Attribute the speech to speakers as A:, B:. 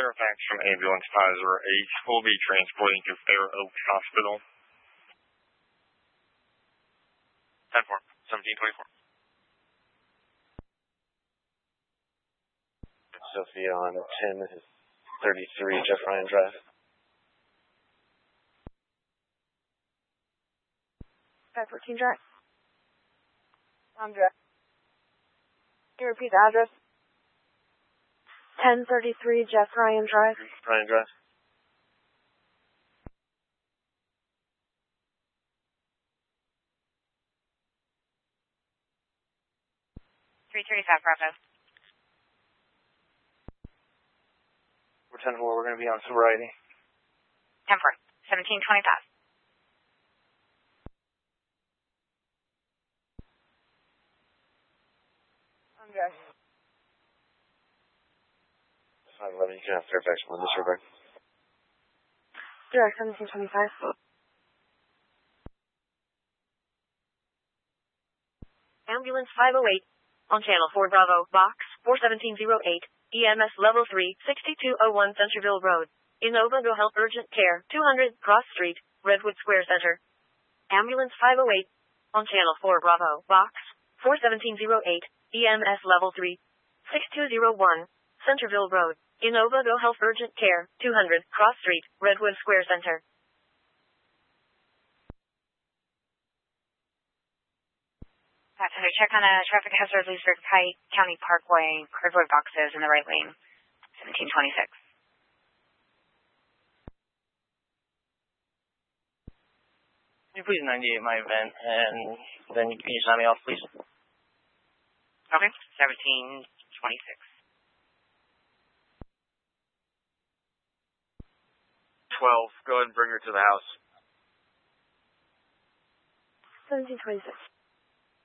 A: Fairfax from Ambulance 508 will be transporting to Fair Oaks Hospital.
B: 10-4, 1724.
C: Sophia on 1033 Jeff Ryan Drive.
D: 514 Drive. Drive. Can you repeat the address? 1033 Jeff Ryan Drive.
C: Ryan Drive.
E: Bravo.
C: We're 10-4. We're going to be on sobriety.
E: 10-4, 1725.
D: Okay.
C: 511, you can have Fairfax 1 disregard.
D: Direct 1725.
F: Ambulance 508 on Channel 4 Bravo, Box 41708, EMS Level 3, 6201 Centerville Road. Innova Go Help Urgent Care, 200 Cross Street, Redwood Square Center. Ambulance 508 on Channel 4 Bravo, Box 41708, EMS Level 3, 6201 Centerville Road. Innova Go Health Urgent Care, 200 Cross Street, Redwood Square Center.
E: Check on a traffic hazard, Leesburg Pike County Parkway, cardboard boxes in the right lane, 1726.
C: Can you please 98 my event, and then can you sign me off, please?
E: Okay, 1726.
A: 12, go ahead and bring her to the house.
D: 1726.